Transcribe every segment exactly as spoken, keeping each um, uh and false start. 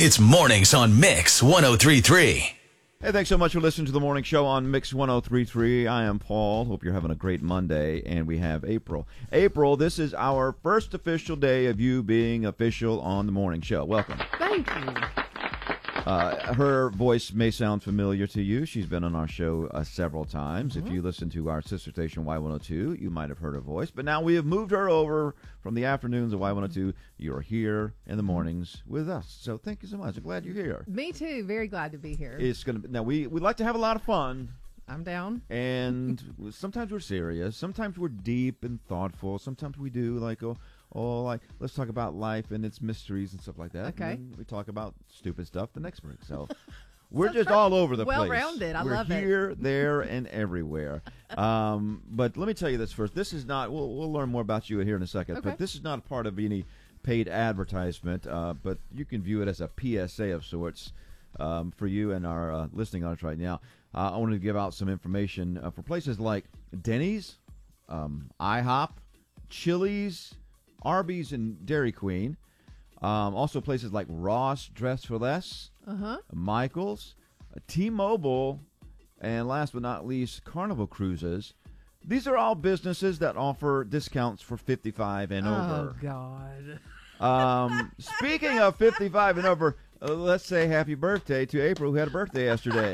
It's mornings on Mix one oh three point three. Hey, thanks so much for listening to the morning show on Mix one oh three point three. I am Paul. Hope you're having a great Monday, and we have April. April, this is our first official day of you being official on the morning show. Welcome. Thank you. Uh, her voice may sound familiar to you. She's been on our show uh, several times. Mm-hmm. If you listen to our sister station, Y one oh two, you might have heard her voice. But now we have moved her over from the afternoons of Y one oh two. You're here in the mornings with us. So thank you so much. I'm glad you're here. Me too. Very glad to be here. It's gonna be, now we we like to have a lot of fun. I'm down. And sometimes we're serious. Sometimes we're deep and thoughtful. Sometimes we do like a Oh, like, let's talk about life and its mysteries and stuff like that. Okay. And then we talk about stupid stuff the next week. So we're so just all over the well place. Well-rounded. I we're love it. We're here, there, and everywhere. Um, but let me tell you this first. This is not, we'll, we'll learn more about you here in a second, okay. but this is not a part of any paid advertisement, uh, but you can view it as a P S A of sorts um, for you and our uh, listening audience right now. Uh, I wanted to give out some information uh, for places like Denny's, um, IHOP, Chili's, Arby's and Dairy Queen. Um, also places like Ross Dress for Less, uh-huh. Michael's, uh, T-Mobile, and last but not least, Carnival Cruises. These are all businesses that offer discounts for fifty-five and over. Oh, God. Um, speaking of fifty-five and over, uh, let's say happy birthday to April, who had a birthday yesterday.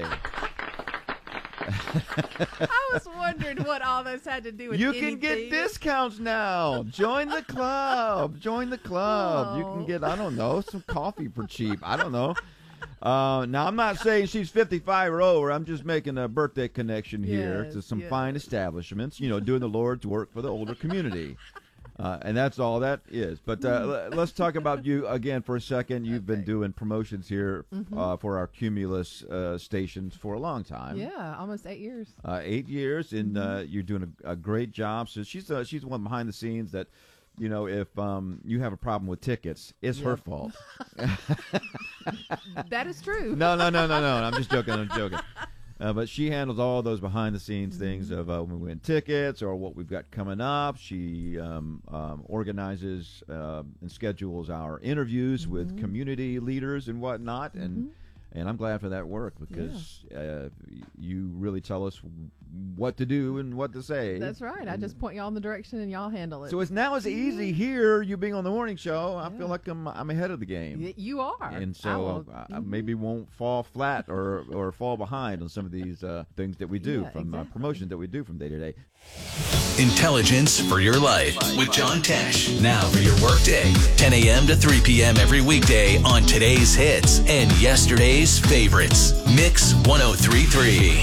I was wondering what all this had to do with You anything. can get discounts now. Join the club. Join the club. Oh. You can get, I don't know, some coffee for cheap. I don't know. Uh, now, I'm not saying she's fifty-five or over. I'm just making a birthday connection here yes, to some yes. fine establishments, you know, doing the Lord's work for the older community. Uh, and that's all that is. But uh, let's talk about you again for a second. You've okay. been doing promotions here mm-hmm. uh, for our Cumulus uh, stations for a long time. Yeah, almost eight years. Uh, eight years, and mm-hmm. uh, you're doing a, a great job. So she's uh, she's the one behind the scenes that, you know, if um, you have a problem with tickets, it's yep. her fault. That is true. No, no, no, no, no. I'm just joking. I'm joking. Uh, but she handles all those behind-the-scenes mm-hmm. things of uh, when we win tickets or what we've got coming up. She um, um, organizes uh, and schedules our interviews mm-hmm. with community leaders and whatnot, mm-hmm. and and I'm glad for that work because yeah. uh, you really tell us what to do and what to say. That's right. I just point y'all in the direction and y'all handle it. So it's now as easy here, you being on the morning show. I yeah. feel like I'm I'm ahead of the game. Y- you are. And so I will, I, I mm-hmm. maybe won't fall flat or, or fall behind on some of these uh, things that we do yeah, from exactly. uh, promotions that we do from day to day. Intelligence for your life with John Tesh. Now for your workday, ten a.m. to three p.m. every weekday on today's hits and yesterday's favorites. Mix one oh three point three.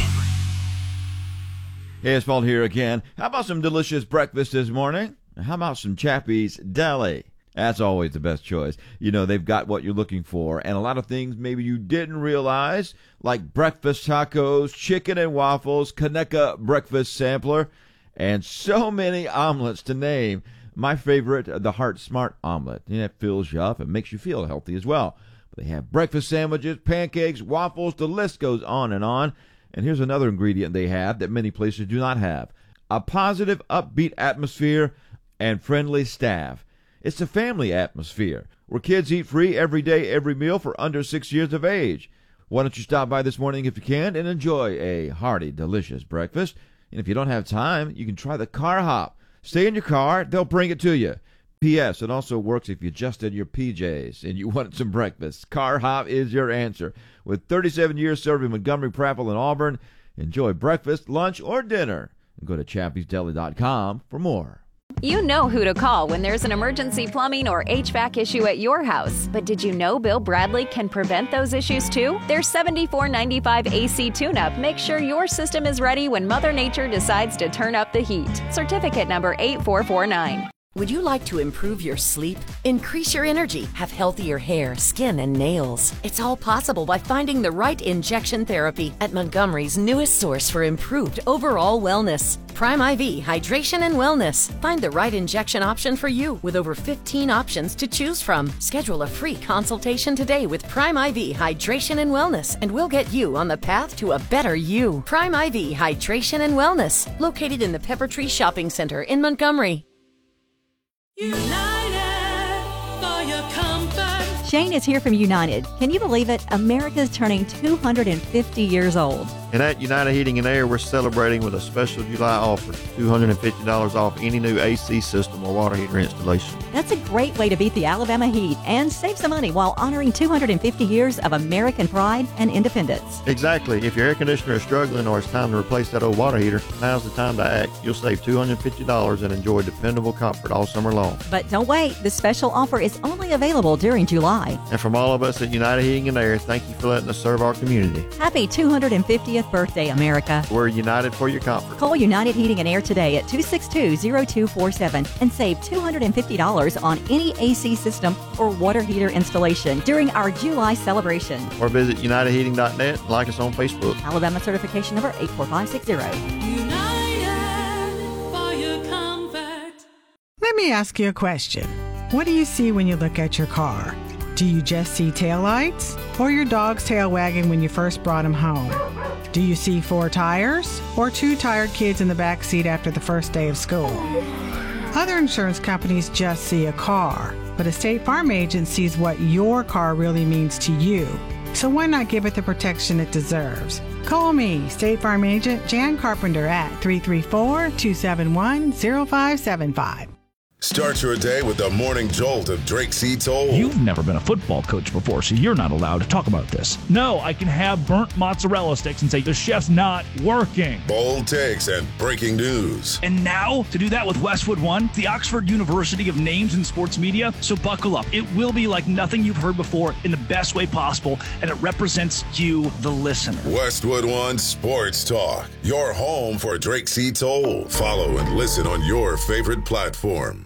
Hey, it's Paul here again. How about some delicious breakfast this morning? How about some Chappie's Deli? That's always the best choice. You know, they've got what you're looking for, and a lot of things maybe you didn't realize, like breakfast tacos, chicken and waffles, Conecuh breakfast sampler, and so many omelets to name. My favorite, the Heart Smart omelet. And it fills you up and makes you feel healthy as well. But they have breakfast sandwiches, pancakes, waffles, the list goes on and on. And here's another ingredient they have that many places do not have. A positive, upbeat atmosphere and friendly staff. It's a family atmosphere where kids eat free every day, every meal for under six years of age. Why don't you stop by this morning if you can and enjoy a hearty, delicious breakfast. And if you don't have time, you can try the car hop. Stay in your car, they'll bring it to you. P S. It also works if you just in your P Js and you want some breakfast. Car hop is your answer. With thirty-seven years serving Montgomery, Prattville, and Auburn, enjoy breakfast, lunch, or dinner. And go to Chappie's Deli dot com for more. You know who to call when there's an emergency plumbing or H V A C issue at your house. But did you know Bill Bradley can prevent those issues too? Their seventy-four ninety-five A C tune-up makes sure your system is ready when Mother Nature decides to turn up the heat. Certificate number eight four four nine. Would you like to improve your sleep, increase your energy, have healthier hair, skin, and nails? It's all possible by finding the right injection therapy at Montgomery's newest source for improved overall wellness. Prime I V Hydration and Wellness. Find the right injection option for you with over fifteen options to choose from. Schedule a free consultation today with Prime I V Hydration and Wellness, and we'll get you on the path to a better you. Prime I V Hydration and Wellness, located in the Pepper Tree Shopping Center in Montgomery. United for your comfort. Shane is here from United. Can you believe it? America's turning two hundred fifty years old. And at United Heating and Air, we're celebrating with a special July offer, two hundred fifty dollars off any new A C system or water heater installation. That's a great way to beat the Alabama heat and save some money while honoring two hundred fifty years of American pride and independence. Exactly. If your air conditioner is struggling or it's time to replace that old water heater, now's the time to act. You'll save two hundred fifty dollars and enjoy dependable comfort all summer long. But don't wait. The special offer is only available during July. And from all of us at United Heating and Air, thank you for letting us serve our community. Happy two hundred fiftieth birthday, America. We're united for your comfort. Call United Heating and Air today at two six two, zero two four seven and save two hundred fifty dollars on any A C system or water heater installation during our July celebration. Or visit united heating dot net and like us on Facebook. Alabama certification number eight four five six zero. Let me ask you a question. What do you see when you look at your car? Do you just see taillights or your dog's tail wagging when you first brought him home? Do you see four tires or two tired kids in the back seat after the first day of school? Other insurance companies just see a car, but a State Farm agent sees what your car really means to you. So why not give it the protection it deserves? Call me, State Farm agent Jan Carpenter at three three four, two seven one, zero five seven five. Start your day with the morning jolt of Drake C. Toll. You've never been a football coach before, so you're not allowed to talk about this. No, I can have burnt mozzarella sticks and say the chef's not working. Bold takes and breaking news. And now, to do that with Westwood One, the Oxford University of Names in Sports Media. So buckle up. It will be like nothing you've heard before in the best way possible, and it represents you, the listener. Westwood One Sports Talk, your home for Drake C. Toll. Follow and listen on your favorite platform.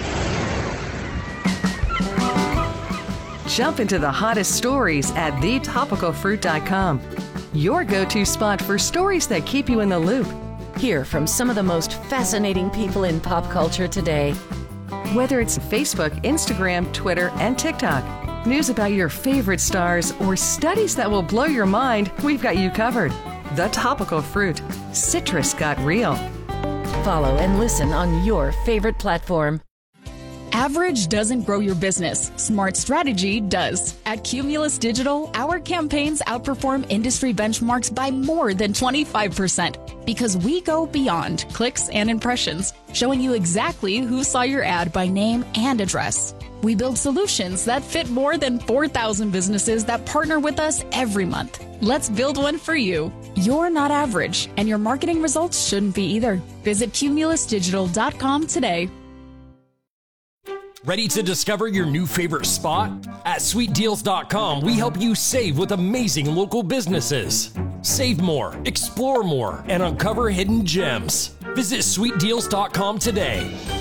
Jump into the hottest stories at the topical fruit dot com. Your go-to spot for stories that keep you in the loop. Hear from some of the most fascinating people in pop culture today. Whether it's Facebook, Instagram, Twitter, and TikTok, news about your favorite stars, or studies that will blow your mind, we've got you covered. The Topical Fruit. Citrus got real. Follow and listen on your favorite platform. Average doesn't grow your business. Smart strategy does. At Cumulus Digital, our campaigns outperform industry benchmarks by more than twenty-five percent because we go beyond clicks and impressions, showing you exactly who saw your ad by name and address. We build solutions that fit more than four thousand businesses that partner with us every month. Let's build one for you. You're not average, and your marketing results shouldn't be either. Visit cumulus digital dot com today. Ready to discover your new favorite spot? At sweet deals dot com, we help you save with amazing local businesses. Save more, explore more, and uncover hidden gems. Visit sweet deals dot com today.